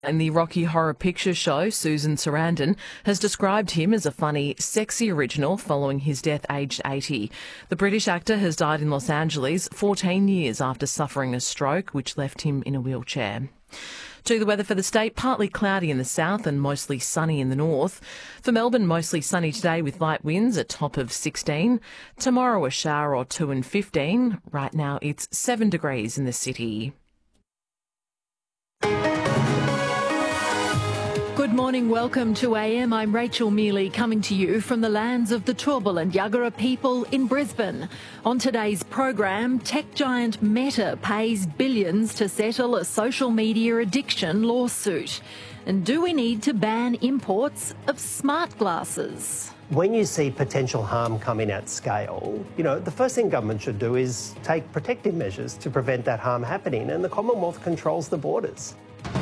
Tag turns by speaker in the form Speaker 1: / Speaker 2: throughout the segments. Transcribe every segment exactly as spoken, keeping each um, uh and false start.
Speaker 1: In the Rocky Horror Picture Show, Susan Sarandon has described him as a funny, sexy original following his death aged eighty. The British actor has died in Los Angeles fourteen years after suffering a stroke, which left him in a wheelchair. To the weather for the state, partly cloudy in the south and mostly sunny in the north. For Melbourne, mostly sunny today with light winds, a top of sixteen. Tomorrow, a shower or two and fifteen. Right now, it's seven degrees in the city.
Speaker 2: Good morning, welcome to A M. I'm Rachel Mealy, coming to you from the lands of the Turrbal and Yagara people in Brisbane. On today's program, tech giant Meta pays billions to settle a social media addiction lawsuit. And do we need to ban imports of smart glasses?
Speaker 3: When you see potential harm coming at scale, you know, the first thing government should do is take protective measures to prevent that harm happening, and the Commonwealth controls the borders.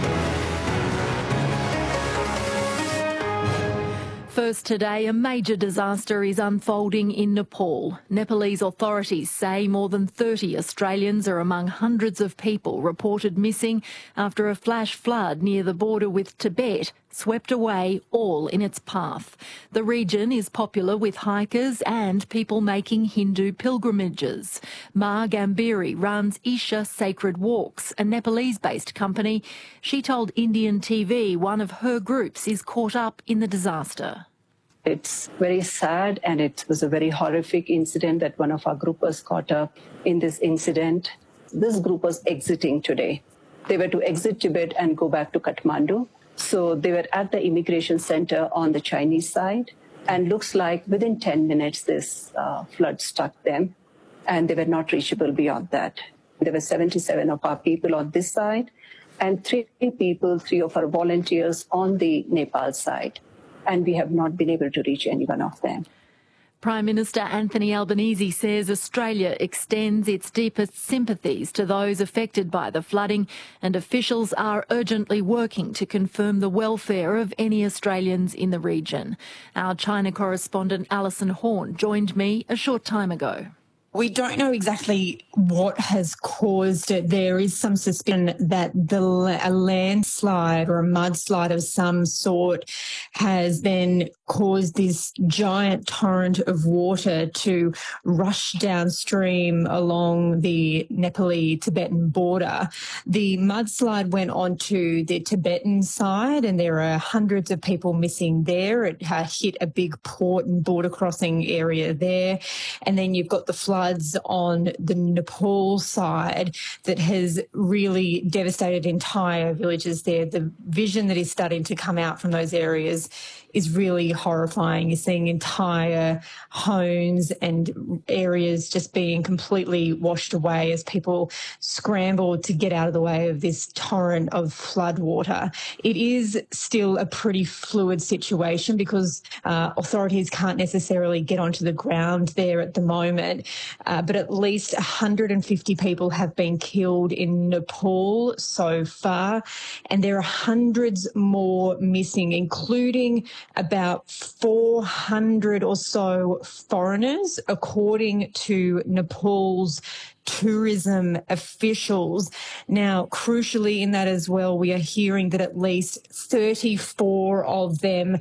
Speaker 2: First today, a major disaster is unfolding in Nepal. Nepalese authorities say more than thirty Australians are among hundreds of people reported missing after a flash flood near the border with Tibet swept away all in its path. The region is popular with hikers and people making Hindu pilgrimages. Ma Gambhiri runs Isha Sacred Walks, a Nepalese-based company. She told Indian T V one of her groups is caught up in the disaster.
Speaker 4: It's very sad, and it was a very horrific incident that one of our group was caught up in this incident. This group was exiting today. They were to exit Tibet and go back to Kathmandu. So they were at the immigration center on the Chinese side, and looks like within ten minutes this uh, flood struck them, and they were not reachable beyond that. There were seventy-seven of our people on this side and three people, three of our volunteers on the Nepal side, and we have not been able to reach any one of them.
Speaker 2: Prime Minister Anthony Albanese says Australia extends its deepest sympathies to those affected by the flooding, and officials are urgently working to confirm the welfare of any Australians in the region. Our China correspondent Alison Horn joined me a short time ago.
Speaker 5: We don't know exactly what has caused it. There is some suspicion that the, a landslide or a mudslide of some sort has then caused this giant torrent of water to rush downstream along the Nepali-Tibetan border. The mudslide went onto the Tibetan side, and there are hundreds of people missing there. It uh, hit a big port and border crossing area there. And then you've got the flood floods on the Nepal side that has really devastated entire villages there. The vision that is starting to come out from those areas is really horrifying. You're seeing entire homes and areas just being completely washed away as people scramble to get out of the way of this torrent of flood water. It is still a pretty fluid situation because uh, authorities can't necessarily get onto the ground there at the moment, uh, but at least one hundred fifty people have been killed in Nepal so far, and there are hundreds more missing, including about four hundred or so foreigners, according to Nepal's tourism officials. Now, crucially in that as well, we are hearing that at least thirty-four of them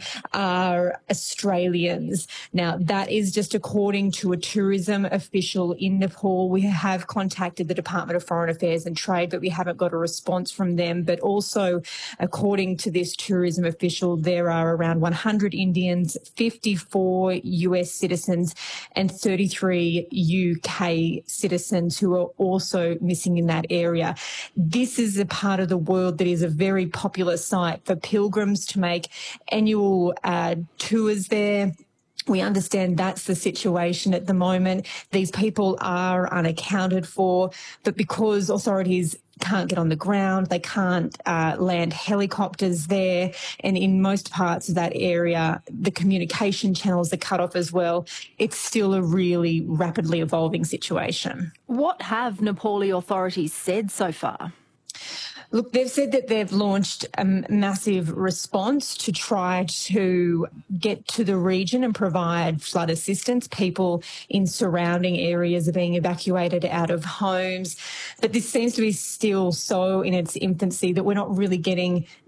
Speaker 5: are Australians. Now, that is just according to a tourism official in Nepal. We have contacted the Department of Foreign Affairs and Trade, but we haven't got a response from them. But also, according to this tourism official, there are around one hundred Indians, fifty-four U S citizens and thirty-three U K citizens who are also missing in that area. This is a part of the world that is a very popular site for pilgrims to make annual uh, tours there. We understand that's the situation at the moment. These people are unaccounted for, but because authorities can't get on the ground, they can't uh, land helicopters there, and in most parts of that area, the communication channels are cut off as well. It's still a really rapidly evolving situation.
Speaker 2: What have Nepali authorities said so far?
Speaker 5: Look, they've said that they've launched a massive response to try to get to the region and provide flood assistance. People in surrounding areas are being evacuated out of homes. But this seems to be still so in its infancy that we're not really getting